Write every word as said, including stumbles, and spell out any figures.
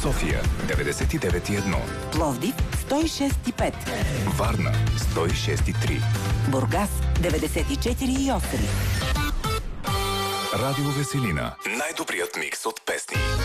София деветдесет и девет и едно, Пловдив сто и шест и пет, Варна сто и шест и три, Бургас деветдесет и четири и осем. Радио Веселина. Най-добрият микс от песни.